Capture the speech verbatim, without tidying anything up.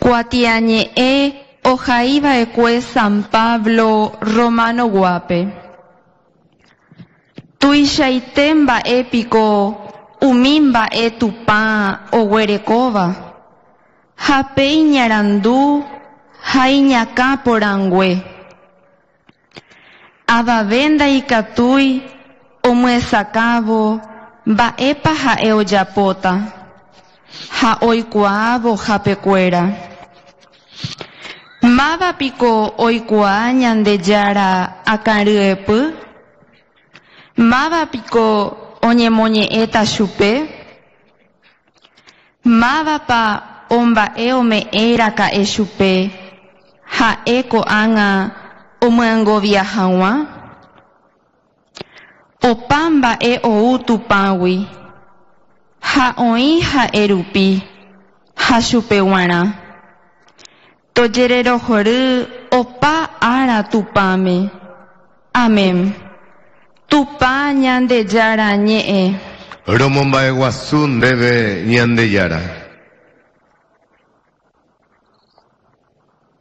Kuatiañe'ẽ ohaiva'ekue San Pablo Romano guape. Tuichaite mba'épiko umi mba'e tupã oguerekóva. Ha péi ñarandu ha iñakã porangue. Avave ndaikatúi omyesakávo mba'épa ha'e ojapóta ha oikuaávo hapekuéra. Mávapiko oikuaa Ñandejára akary'epy? Mávapiko oñemoñe'ẽta chupe? Mávapa omba'e ome'ẽraka'e chupe ha'e ko'ág̃a omyangovia hag̃ua? Opa mba'e ou tupãgui ha oĩ ha'e rupi ha chupe g̃uarã. Tojererohory opa ára tupãme. Amén. Tupã Ñandejára ñe'ẽ. Romomba'eguasu ndéve Ñandejára.